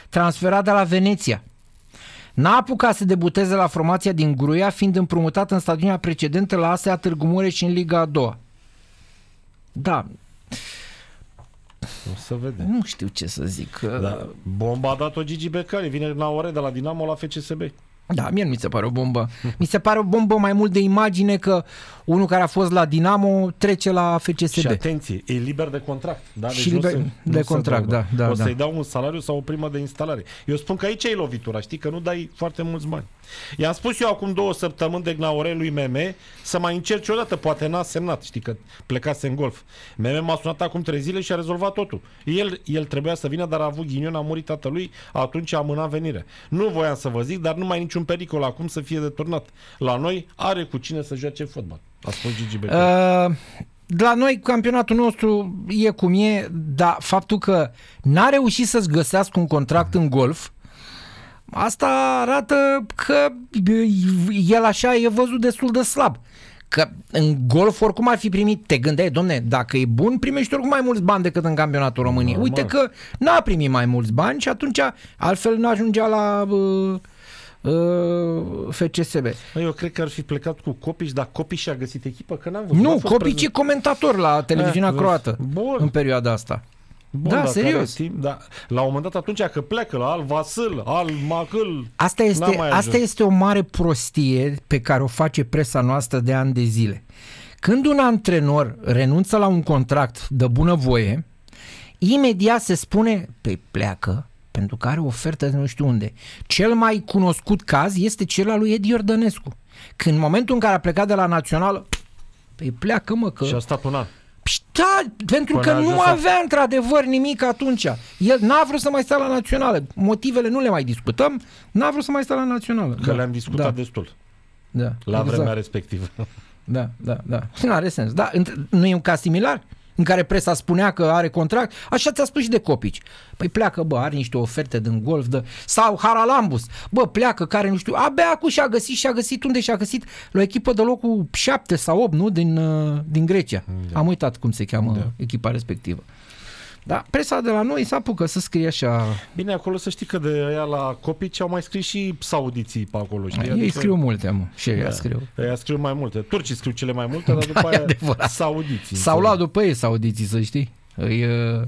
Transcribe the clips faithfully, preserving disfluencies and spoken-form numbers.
transferat de la Veneția. N-a apucat să debuteze la formația din Gruia, fiind împrumutat în stagiunea precedentă la A S A Târgu Mureș și în Liga a doua. Da. O să vedem. Nu știu ce să zic. Da. Bomba a dat-o Gigi Becali, vine Naore de la Dinamo la F C S B. Da, mie nu mi se pare o bombă. Mi se pare o bombă mai mult de imagine că unul care a fost la Dinamo trece la F C S B. Și atenție, e liber de contract. Da? Deci și liber se, de contract, da, da. O să-i da. dau un salariu sau o primă de instalare. Eu spun că aici e lovitura, știi, că nu dai foarte mulți bani. I-am spus eu acum două săptămâni de Gnaure lui Meme să mai încerci odată, poate n-a semnat, știi, că plecase în golf. Meme m-a sunat acum trei zile și a rezolvat totul. El, el trebuia să vină, dar a avut ghinion, a murit tatălui, atunci a amânat venirea. Nu voiam să vă zic, dar nu mai e niciun pericol acum să fie deturnat. La noi are cu cine să joace fotbal. A spus Gigi Becali. Uh, la noi campionatul nostru e cum e, dar faptul că n-a reușit să-ți găsească un contract în golf, asta arată că el așa e văzut destul de slab. Că în golf oricum ar fi primit, te gândeai, domne, dacă e bun, primești oricum mai mulți bani decât în campionatul României. Normal. Uite că n-a primit mai mulți bani și atunci altfel nu ajungea la uh, uh, F C S B. Eu cred că ar fi plecat cu Copici, dar Copici și-a găsit echipă, că n-am văzut. Nu, Copici e comentator la televiziunea eh, croată bun. în perioada asta. Bun, Da, serios. Timp, da. La un moment dat atunci că plecă la Al Vasil, Al Macâl. Asta este, asta este o mare prostie pe care o face presa noastră de ani de zile. Când un antrenor renunță la un contract de bunăvoie, imediat se spune, pe pleacă, pentru că are o ofertă de nu știu unde. Cel mai cunoscut caz este cel al lui Edi Iordănescu. Când în momentul în care a plecat de la Națională, pe pleacă mă că... Și a stat un an. Da, pentru Până că nu avea într-adevăr nimic atunci. El n-a vrut să mai stea la Națională. Motivele nu le mai discutăm. N-a vrut să mai stea la Națională. Că da, le-am discutat da. destul. Da, la exact. vremea respectivă. Da, da, da. Nu are sens. Da, nu e un caz similar? În care presa spunea că are contract, așa ți-a spus și de Copici. Păi pleacă, bă, are niște oferte din golf, de... sau Haralambus, bă, pleacă, care nu știu, abia acum și-a găsit, și-a găsit, unde și-a găsit? La o echipă de locul șapte sau opt, nu? Din, uh, din Grecia. Da. Am uitat cum se cheamă da. echipa respectivă. Da, presa de la noi s-a apucă să scrie așa... Bine, acolo să știi că de aia la Copici au mai scris și saudiții pe acolo, știi? Ei adică... scriu multe, mă, și ei da. scriu. Ei scriu mai multe. Turcii scriu cele mai multe, dar după da, aia adevărat. saudiții. S-au luat după ei saudiții, să știi. Îi,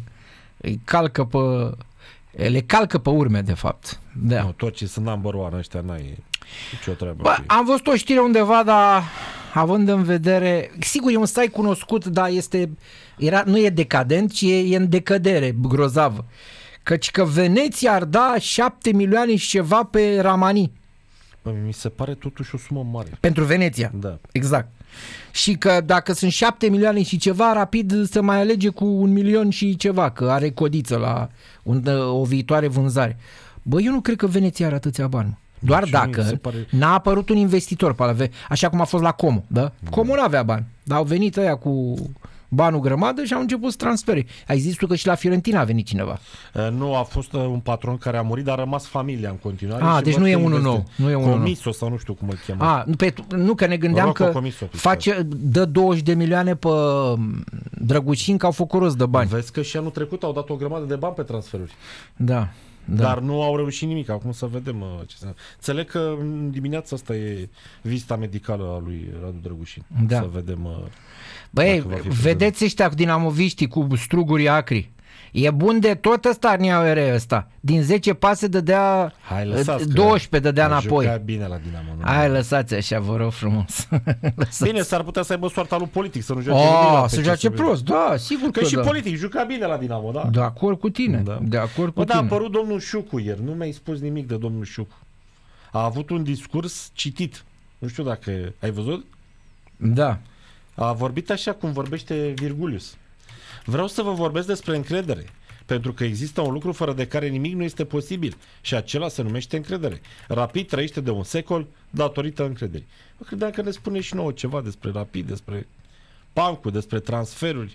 îi calcă pe... Le calcă pe urme, de fapt. Da. Nu, turcii sunt number one, ăștia n-ai nicio treabă. Bă, am văzut o știre undeva, dar având în vedere... Sigur, e un site cunoscut, dar este... Era, nu e decadent, ci e, e în decădere grozavă. Căci că Veneția ar da șapte milioane și ceva pe Ramani. Bă, mi se pare totuși o sumă mare. Pentru Veneția. Da. Exact. Și că dacă sunt șapte milioane și ceva, Rapid se mai alege cu un milion și ceva, că are codiță la un, o viitoare vânzare. Bă, eu nu cred că Veneția are atâția bani. Doar deci dacă pare... n-a apărut un investitor pe ala, așa cum a fost la Como, da? da. Como nu avea bani, dar au venit ăia cu banul grămadă și au început să transfere. Ai zis tu că și la Fiorentina a venit cineva. Uh, nu, a fost uh, un patron care a murit, dar a rămas familia în continuare. Ah, deci nu e unul nou. Nu e unul Comiso nou. sau nu știu cum îl cheamă. Ah, nu, pe, nu că ne gândeam Rocco că Comiso, face, dă douăzeci de milioane pe Drăgușin, că au făcut rost de bani. Vezi că și anul trecut au dat o grămadă de bani pe transferuri. Da. Da. Dar nu au reușit nimic. Acum să vedem ce se... Înțeleg că dimineața asta e vizita medicală a lui Radu Drăgușin. Da. Să vedem... Băi, vedeți ăștia cu dinamoviștii cu struguri acri. E bun de tot ăsta Arniauere ăsta. Din zece pase dădea Hai, lăsați, doisprezece dădea înapoi. Juca bine la Dinamo. Nu? Hai, lăsați așa, vă rog frumos. Bine, s-ar putea să aibă soarta lui politic, să nu joace oh, nimic. Să joace prost, da, sigur că, că și da. politic, juca bine la Dinamo, da? De acord cu tine, da. de acord cu Bă, tine. da, a apărut domnul Șucu ieri, nu mi-ai spus nimic de domnul Șucu. A avut un discurs citit. Nu știu dacă ai văzut? Da. A vorbit așa cum vorbește Virgulius. Vreau să vă vorbesc despre încredere, pentru că există un lucru fără de care nimic nu este posibil și acela se numește încredere. Rapid trăiește de un secol datorită încrederii. Eu credeam că ne spune și nouă ceva despre Rapid, despre Pancu, despre transferuri.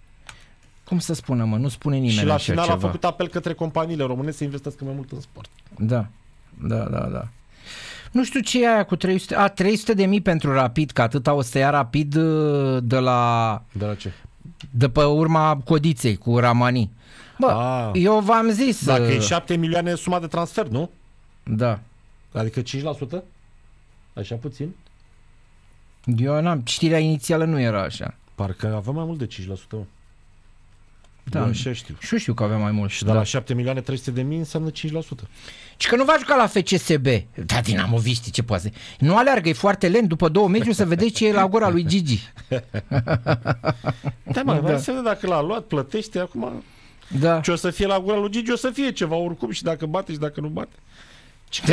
Cum să spună, mă, nu spune nimeni și la așa final ceva. a făcut apel către companiile române să investească mai mult în sport. Da, da, da, da. Nu știu ce e aia cu trei sute, a, trei sute de mii pentru Rapid, că atâta o să ia Rapid de la... De la ce? De pe urma codiței cu Ramani. Bă, Ah. eu v-am zis... Dacă e uh, șapte milioane suma de transfer, nu? Da. Adică cinci la sută? Așa puțin? Eu n-am... Știrea inițială nu era așa. Parcă avem mai mult de cinci la sută. Mă. Da. Eu așa știu. Și eu știu că avea mai mult. Și de la șapte milioane trei sute de mii înseamnă cinci la sută. Și că nu va juca la F C S B. Da, dinamoviștii, ce poate. Nu aleargă, e foarte lent. După două meciuri să vedeți ce e la gura lui Gigi. Da, mă, da. Înseamnă dacă l-a luat, plătește acum. Da. Ce o să fie la gura lui Gigi, o să fie ceva oricum și dacă bate și dacă nu bate.